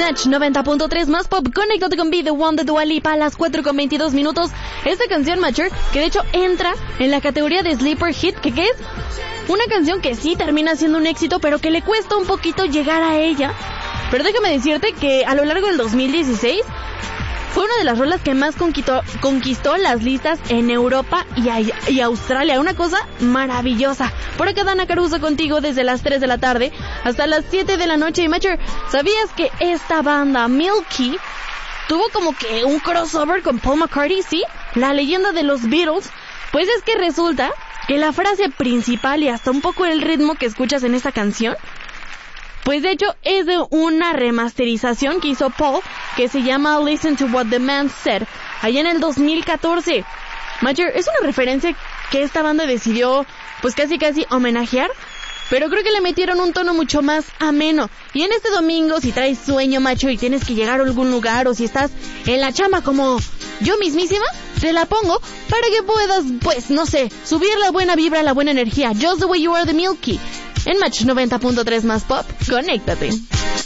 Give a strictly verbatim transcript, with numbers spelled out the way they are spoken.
Match noventa punto tres más pop, conéctate con Be The One de Dua Lipa a las cuatro con veintidós minutos. Esta canción, Matcher, que de hecho entra en la categoría de Sleeper Hit, que, que es una canción que sí termina siendo un éxito, pero que le cuesta un poquito llegar a ella. Pero déjame decirte que a lo largo del dos mil dieciséis fue una de las rolas que más conquistó, conquistó las listas en Europa y, a, y Australia. Una cosa maravillosa. Por acá Dana Caruso contigo desde las tres de la tarde hasta las siete de la noche. Y Matcher, ¿sabías que esta banda Milky tuvo como que un crossover con Paul McCartney? Sí, la leyenda de los Beatles. Pues es que resulta que la frase principal y hasta un poco el ritmo que escuchas en esta canción, pues de hecho es de una remasterización que hizo Paul, que se llama Listen to What the Man Said, allá en el dos mil catorce. Matcher, es una referencia que esta banda decidió pues casi casi homenajear, pero creo que le metieron un tono mucho más ameno. Y en este domingo, si traes sueño, macho, y tienes que llegar a algún lugar, o si estás en la chamba como yo mismísima, te la pongo para que puedas, pues, no sé, subir la buena vibra, la buena energía. Just the Way You Are de Milky. En Match noventa punto tres más pop, conéctate.